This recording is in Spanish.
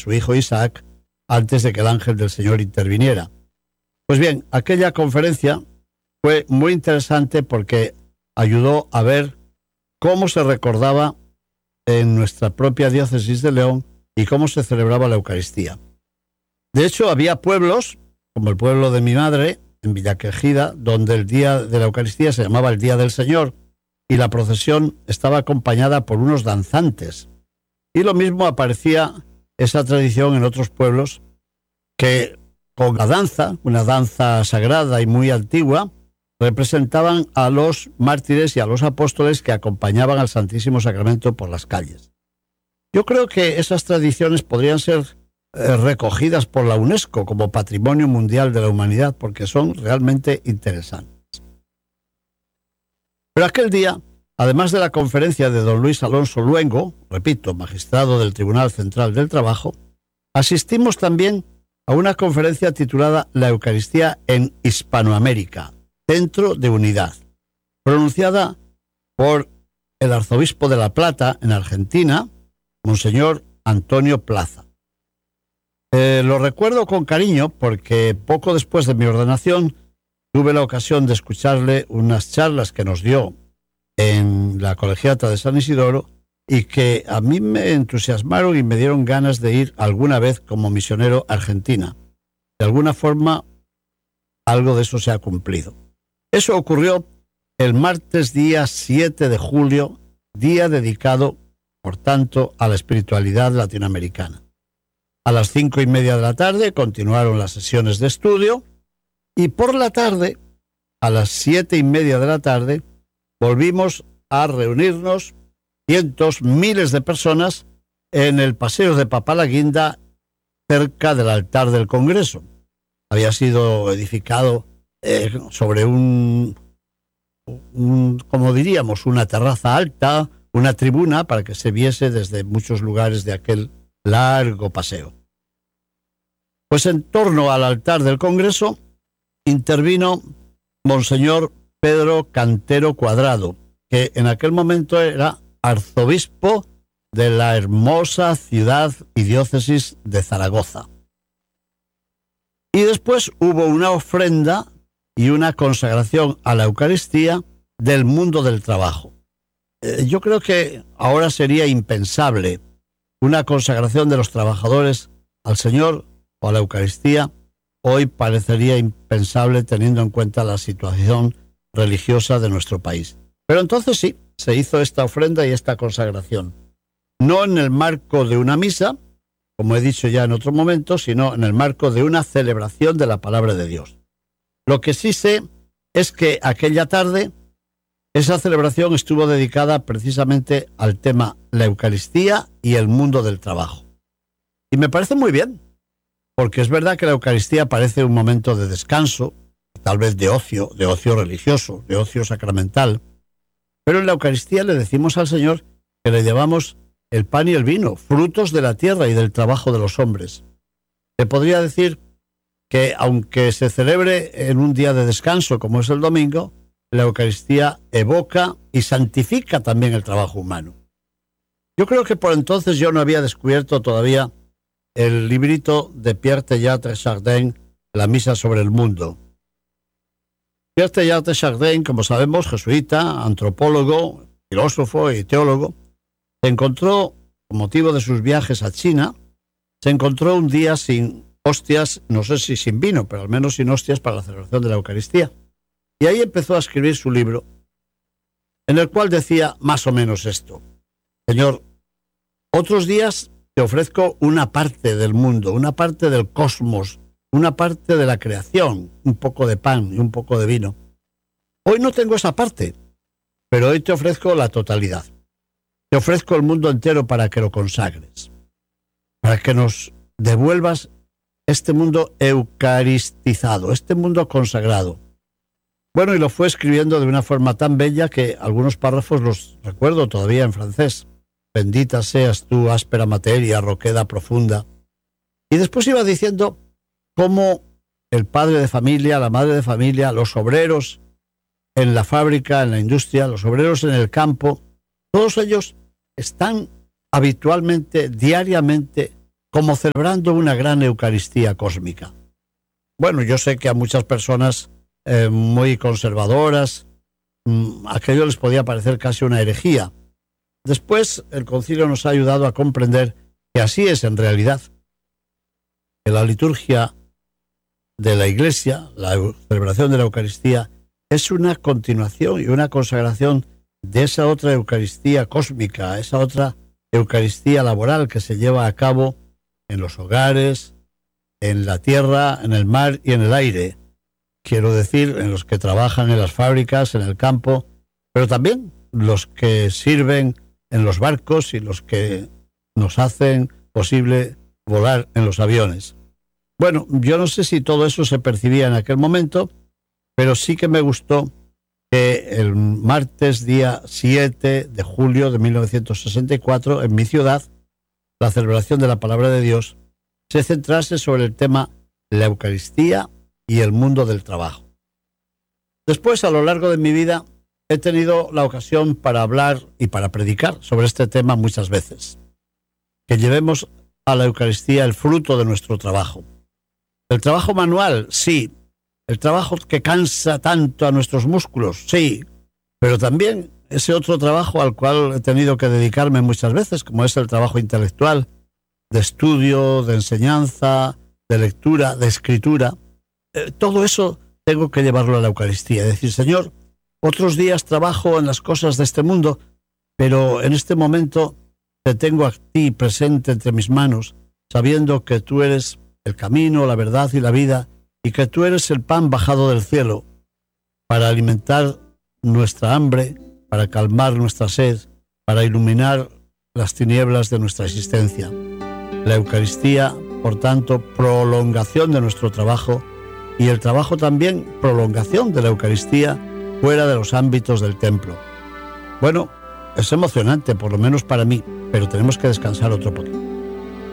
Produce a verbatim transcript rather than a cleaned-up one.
su hijo Isaac antes de que el ángel del Señor interviniera. Pues bien, aquella conferencia fue muy interesante porque ayudó a ver cómo se recordaba en nuestra propia diócesis de León y cómo se celebraba la Eucaristía. De hecho, había pueblos, como el pueblo de mi madre, en Villaquejida, donde el día de la Eucaristía se llamaba el Día del Señor y la procesión estaba acompañada por unos danzantes. Y lo mismo aparecía esa tradición en otros pueblos que con la danza, una danza sagrada y muy antigua, representaban a los mártires y a los apóstoles que acompañaban al Santísimo Sacramento por las calles. Yo creo que esas tradiciones podrían ser eh, recogidas por la UNESCO como Patrimonio Mundial de la Humanidad porque son realmente interesantes. Pero aquel día, además de la conferencia de don Luis Alonso Luengo, repito, magistrado del Tribunal Central del Trabajo, asistimos también a una conferencia titulada La Eucaristía en Hispanoamérica, Centro de Unidad, pronunciada por el arzobispo de La Plata, en Argentina, Monseñor Antonio Plaza. Eh, lo recuerdo con cariño porque poco después de mi ordenación tuve la ocasión de escucharle unas charlas que nos dio en la Colegiata de San Isidoro y que a mí me entusiasmaron y me dieron ganas de ir alguna vez como misionero a Argentina. De alguna forma, algo de eso se ha cumplido. Eso ocurrió el martes día siete de julio, día dedicado, por tanto, a la espiritualidad latinoamericana. A las cinco y media de la tarde continuaron las sesiones de estudio y por la tarde, a las siete y media de la tarde, volvimos a reunirnos cientos, miles de personas en el Paseo de Papalaguinda, cerca del altar del Congreso. Había sido edificado eh, sobre un, un, como diríamos, una terraza alta, una tribuna para que se viese desde muchos lugares de aquel largo paseo. Pues en torno al altar del Congreso intervino Monseñor Pedro Cantero Cuadrado, que en aquel momento era arzobispo de la hermosa ciudad y diócesis de Zaragoza. Y después hubo una ofrenda y una consagración a la Eucaristía del mundo del trabajo. Eh, yo creo que ahora sería impensable una consagración de los trabajadores al Señor o a la Eucaristía. Hoy parecería impensable teniendo en cuenta la situación religiosa de nuestro país. Pero entonces sí, se hizo esta ofrenda y esta consagración. No en el marco de una misa, como he dicho ya en otro momento, sino en el marco de una celebración de la palabra de Dios. Lo que sí sé es que aquella tarde esa celebración estuvo dedicada precisamente al tema la Eucaristía y el mundo del trabajo. Y me parece muy bien, porque es verdad que la Eucaristía parece un momento de descanso, tal vez de ocio, de ocio religioso, de ocio sacramental, pero en la Eucaristía le decimos al Señor que le llevamos el pan y el vino, frutos de la tierra y del trabajo de los hombres. Se podría decir que aunque se celebre en un día de descanso como es el domingo, la Eucaristía evoca y santifica también el trabajo humano. Yo creo que por entonces yo no había descubierto todavía el librito de Pierre Teilhard de Chardin, La Misa sobre el Mundo. Pierre Teilhard de Chardin, como sabemos, jesuita, antropólogo, filósofo y teólogo, se encontró, con motivo de sus viajes a China, se encontró un día sin hostias, no sé si sin vino, pero al menos sin hostias para la celebración de la Eucaristía. Y ahí empezó a escribir su libro, en el cual decía más o menos esto: Señor, otros días te ofrezco una parte del mundo, una parte del cosmos, una parte de la creación, un poco de pan y un poco de vino. Hoy no tengo esa parte, pero hoy te ofrezco la totalidad. Te ofrezco el mundo entero para que lo consagres, para que nos devuelvas este mundo eucaristizado, este mundo consagrado. Bueno, y lo fue escribiendo de una forma tan bella que algunos párrafos los recuerdo todavía en francés. Bendita seas tú, áspera materia, roqueda profunda. Y después iba diciendo cómo el padre de familia, la madre de familia, los obreros en la fábrica, en la industria, los obreros en el campo, todos ellos están habitualmente, diariamente, como celebrando una gran Eucaristía cósmica. Bueno, yo sé que a muchas personas eh, muy conservadoras mmm, aquello les podía parecer casi una herejía. Después el concilio nos ha ayudado a comprender que así es en realidad, que la liturgia de la Iglesia, la celebración de la Eucaristía, es una continuación y una consagración de esa otra Eucaristía cósmica, esa otra Eucaristía laboral que se lleva a cabo en los hogares, en la tierra, en el mar y en el aire. Quiero decir, en los que trabajan en las fábricas, en el campo, pero también los que sirven en los barcos y los que nos hacen posible volar en los aviones. Bueno, yo no sé si todo eso se percibía en aquel momento, pero sí que me gustó que el martes día siete de julio de mil novecientos sesenta y cuatro, en mi ciudad, la celebración de la Palabra de Dios se centrase sobre el tema la Eucaristía y el mundo del trabajo. Después, a lo largo de mi vida, he tenido la ocasión para hablar y para predicar sobre este tema muchas veces. Que llevemos a la Eucaristía el fruto de nuestro trabajo. El trabajo manual, sí. El trabajo que cansa tanto a nuestros músculos, sí. Pero también ese otro trabajo al cual he tenido que dedicarme muchas veces, como es el trabajo intelectual, de estudio, de enseñanza, de lectura, de escritura. Eh, todo eso tengo que llevarlo a la Eucaristía. Es decir, Señor, otros días trabajo en las cosas de este mundo, pero en este momento te tengo a ti presente entre mis manos, sabiendo que tú eres el camino, la verdad y la vida, y que tú eres el pan bajado del cielo para alimentar nuestra hambre, para calmar nuestra sed, para iluminar las tinieblas de nuestra existencia. La Eucaristía, por tanto, prolongación de nuestro trabajo, y el trabajo también prolongación de la Eucaristía fuera de los ámbitos del templo. Bueno, es emocionante, por lo menos para mí, pero tenemos que descansar otro poquito.